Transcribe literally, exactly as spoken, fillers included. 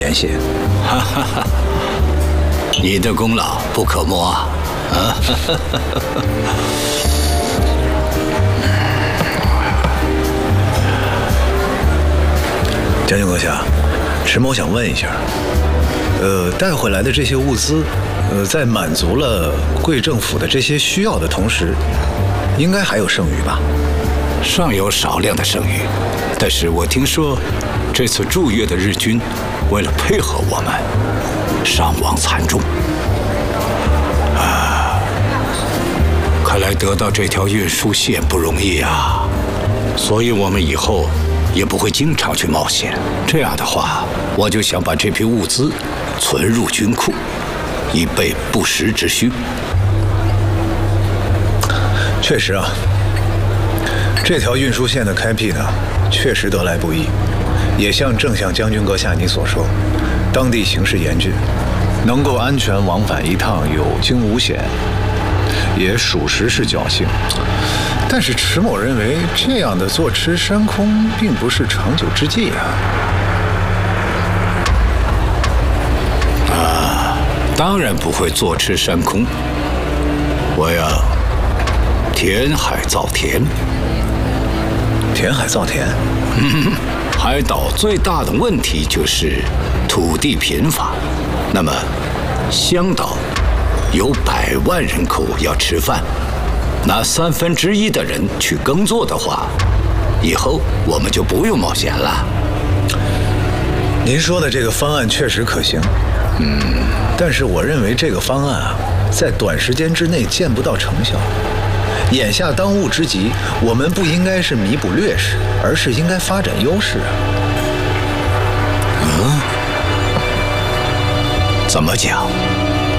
联系。 哈哈哈，你的功劳不可没啊！啊， 将军阁下，迟某想问一下，呃，带回来的这些物资，呃，在满足了贵政府的这些需要的同时，应该还有剩余吧？ 尚有少量的剩余，但是我听说，这次驻越的日军为了配合我们，伤亡惨重。啊，看来得到这条运输线不容易啊，所以我们以后也不会经常去冒险。这样的话，我就想把这批物资存入军库，以备不时之需。 确实啊，这条运输线的开辟呢，确实得来不易，也像正像将军阁下你所说，当地形势严峻，能够安全往返一趟有惊无险，也属实是侥幸。但是迟某认为，这样的坐吃山空并不是长久之计啊。 啊，当然不会坐吃山空，我要填海造田。 填海造田？ 嗯，海岛最大的问题就是土地贫乏。那么，湘岛有百万人口要吃饭，拿三分之一的人去耕作的话，以后我们就不用冒险了。 您说的这个方案确实可行，嗯，但是我认为这个方案啊，在短时间之内见不到成效。眼下当务之急，我们不应该是弥补劣势，而是应该发展优势啊。 嗯，怎么讲？